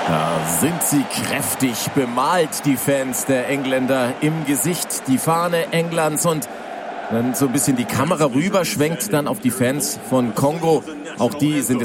Da sind sie kräftig bemalt, die Fans der Engländer, im Gesicht die Fahne Englands, und wenn so ein bisschen die Kamera rüberschwenkt dann auf die Fans von Kongo, auch die sind